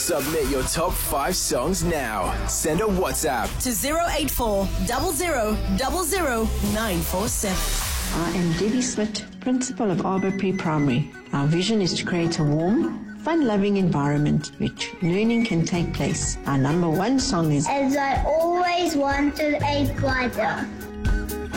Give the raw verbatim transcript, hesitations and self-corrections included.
Submit your top five songs now. Send a WhatsApp to zero eight four zero zero zero zero nine four seven. I am Debbie Smith, Principal of Arbor Pre-Primary. Our vision is to create a warm, fun-loving environment which learning can take place. Our number one song is As I Always Wanted a Brother.